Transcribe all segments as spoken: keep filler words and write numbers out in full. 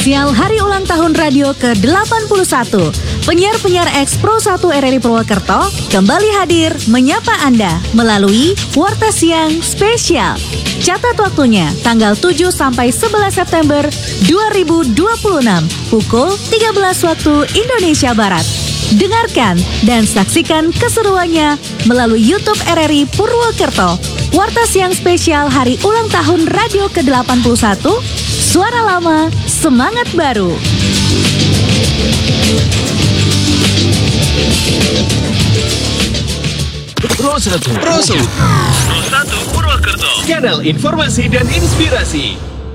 Sial Hari Ulang Tahun Radio ke delapan puluh satu. Penyiar-penyiar X Pro satu R R I Purwokerto kembali hadir menyapa Anda melalui Warta Siang Spesial. Catat waktunya tanggal tujuh sampai sebelas September dua ribu dua puluh enam pukul tiga belas waktu Indonesia Barat. Dengarkan dan saksikan keseruannya melalui YouTube R R I Purwokerto. Warta Siang Spesial Hari Ulang Tahun Radio ke delapan puluh satu. Suara lama, semangat baru. Pro satu Pro satu Pro satu Purwokerto, kanal informasi dan inspirasi.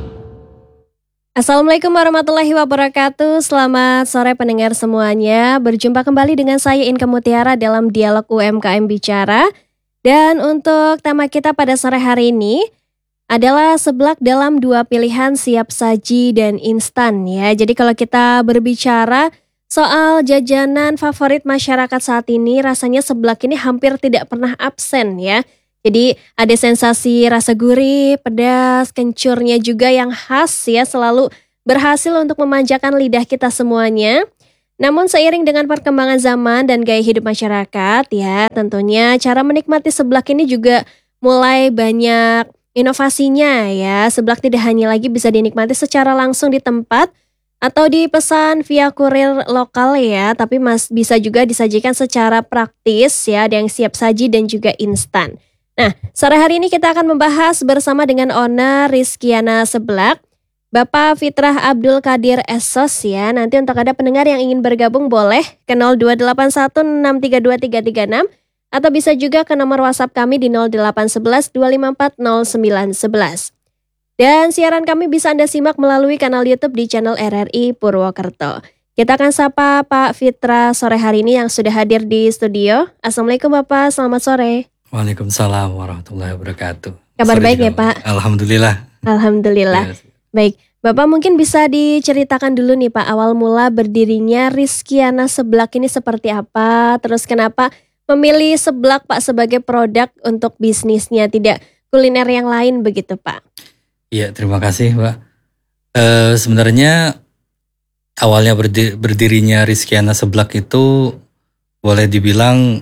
Assalamualaikum warahmatullahi wabarakatuh. Selamat sore pendengar semuanya. Berjumpa kembali dengan saya Inka Mutiara dalam Dialog U M K M Bicara. Dan untuk tema kita pada sore hari ini adalah seblak dalam dua pilihan siap saji dan instan ya. Jadi kalau kita berbicara soal jajanan favorit masyarakat saat ini, rasanya seblak ini hampir tidak pernah absen ya. Jadi ada sensasi rasa gurih, pedas, kencurnya juga yang khas ya, selalu berhasil untuk memanjakan lidah kita semuanya. Namun seiring dengan perkembangan zaman dan gaya hidup masyarakat ya, tentunya cara menikmati seblak ini juga mulai banyak inovasinya ya. Seblak tidak hanya lagi bisa dinikmati secara langsung di tempat atau dipesan via kurir lokal ya, tapi mas bisa juga disajikan secara praktis ya, ada yang siap saji dan juga instan. Nah, sore hari ini kita akan membahas bersama dengan owner Rizkyana Seblak, Bapak Fitrah Abdul Qadir S O S ya. Nanti untuk ada pendengar yang ingin bergabung boleh ke nol dua delapan satu enam tiga dua tiga tiga enam atau bisa juga ke nomor WhatsApp kami di nol delapan satu satu dua lima empat nol sembilan satu satu. Dan siaran kami bisa Anda simak melalui kanal YouTube di channel R R I Purwokerto. Kita akan sapa Pak Fitra sore hari ini yang sudah hadir di studio. Assalamualaikum Bapak, selamat sore. Waalaikumsalam warahmatullahi wabarakatuh. Kabar Sore baik juga, ya Pak? Alhamdulillah. Alhamdulillah. Ya. Baik, Bapak mungkin bisa diceritakan dulu nih Pak, awal mula berdirinya Rizkyana Seblak ini seperti apa? Terus kenapa memilih seblak Pak sebagai produk untuk bisnisnya, tidak kuliner yang lain begitu Pak? Iya, terima kasih Mbak. E, sebenarnya awalnya berdiri, berdirinya Rizkyana Seblak itu boleh dibilang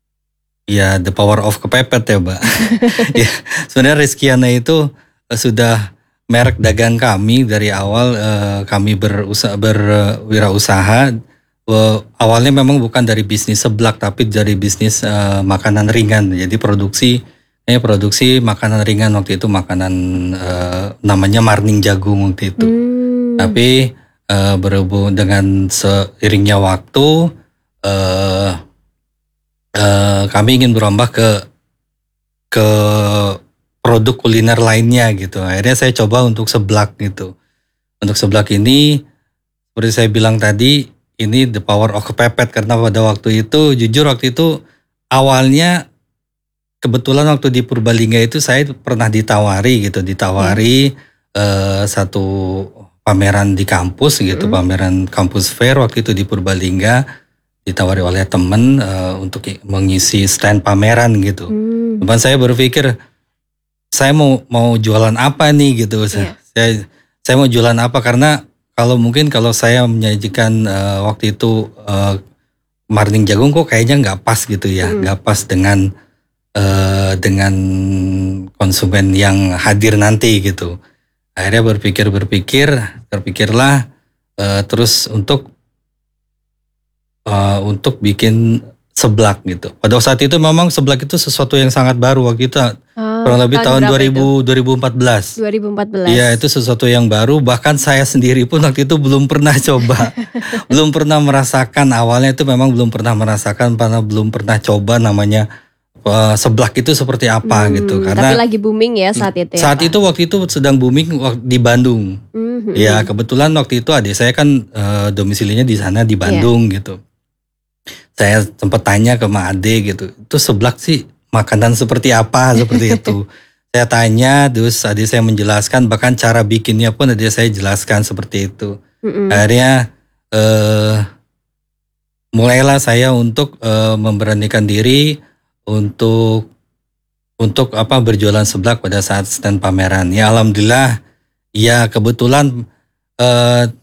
ya the power of kepepet ya Mbak. Ya, sebenarnya Rizkyana itu sudah merek dagang kami dari awal. eh, kami berusaha berwirausaha. Eh, awalnya memang bukan dari bisnis seblak tapi dari bisnis eh, makanan ringan. Jadi produksi eh, produksi makanan ringan waktu itu, makanan eh, namanya marning jagung waktu itu. Hmm. Tapi eh, berhubung dengan seiringnya waktu eh, eh, kami ingin berambah ke ke produk kuliner lainnya gitu. Akhirnya saya coba untuk seblak gitu. Untuk seblak ini, seperti saya bilang tadi, ini the power of kepepet. Karena pada waktu itu, jujur waktu itu awalnya kebetulan waktu di Purbalingga itu saya pernah ditawari gitu. Ditawari hmm. eh, satu pameran di kampus gitu. Hmm. Pameran kampus fair waktu itu di Purbalingga. Ditawari oleh teman eh, untuk mengisi stand pameran gitu. Hmm. Cuman saya berpikir, saya mau mau jualan apa nih gitu. Yeah. Saya saya mau jualan apa, karena kalau mungkin kalau saya menyajikan uh, waktu itu uh, marning jagung kok kayaknya nggak pas gitu ya, nggak mm. pas dengan uh, dengan konsumen yang hadir nanti gitu. Akhirnya berpikir berpikir terpikirlah uh, terus untuk uh, untuk bikin seblak gitu. Pada saat itu memang seblak itu sesuatu yang sangat baru waktu itu. Oh, kurang lebih tahun, tahun dua ribu, dua ribu empat belas. dua ribu empat belas. Iya, itu sesuatu yang baru. Bahkan saya sendiri pun waktu itu belum pernah coba. belum pernah merasakan. Awalnya itu memang belum pernah merasakan. Karena belum pernah coba namanya uh, seblak itu seperti apa hmm, gitu. Karena tapi lagi booming ya saat itu ya, Saat Pak? itu waktu itu sedang booming di Bandung. Mm-hmm. Ya, kebetulan waktu itu adik saya kan uh, domisilinya di sana di Bandung yeah. gitu. Saya sempat tanya ke Mak Ade gitu, itu seblak sih makanan seperti apa, seperti itu. Saya tanya, terus adik saya menjelaskan, bahkan cara bikinnya pun adik saya jelaskan seperti itu. Mm-hmm. Akhirnya eh, mulailah saya untuk eh, memberanikan diri untuk untuk apa berjualan seblak pada saat stand pameran. Ya alhamdulillah, ya kebetulan eh,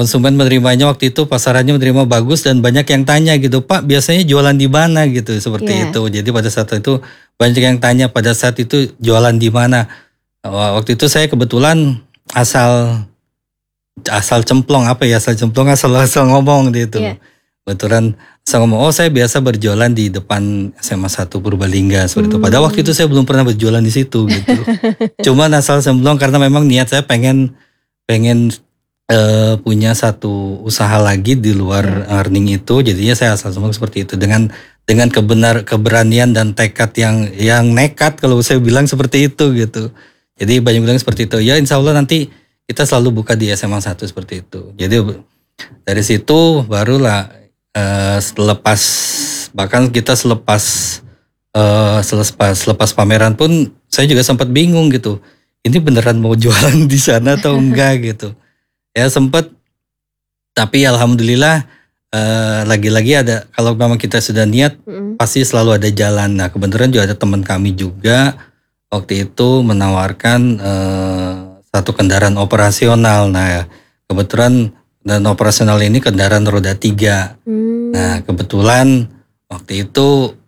konsumen menerimanya waktu itu pasarannya menerima bagus dan banyak yang tanya gitu, Pak biasanya jualan di mana gitu seperti Iya. itu. Jadi pada saat itu banyak yang tanya pada saat itu jualan di mana. Waktu itu saya kebetulan asal asal cemplong apa ya asal cemplong asal asal ngomong gitu. Iya. Kebetulan saya ngomong, oh saya biasa berjualan di depan S M A satu Purbalingga seperti itu. Hmm. Padahal waktu itu saya belum pernah berjualan di situ gitu. Cuman asal cemplong karena memang niat saya pengen pengen eh, punya satu usaha lagi di luar earning itu. Jadinya saya asal cemplong seperti itu dengan dengan kebenar keberanian dan tekad yang yang nekat kalau saya bilang seperti itu gitu. Jadi banyak bilang seperti itu. Ya insya Allah nanti kita selalu buka di S M A satu seperti itu. Jadi dari situ barulah Uh, selepas bahkan kita selepas uh, selepas selepas pameran pun saya juga sempat bingung gitu. Ini beneran mau jualan di sana atau enggak gitu. Ya sempat, tapi alhamdulillah uh, lagi-lagi ada kalau memang kita sudah niat Mm-mm. pasti selalu ada jalan. Nah kebetulan juga ada teman kami juga waktu itu menawarkan uh, satu kendaraan operasional. Nah kebetulan dan operasional ini kendaraan roda tiga. Hmm. Nah kebetulan waktu itu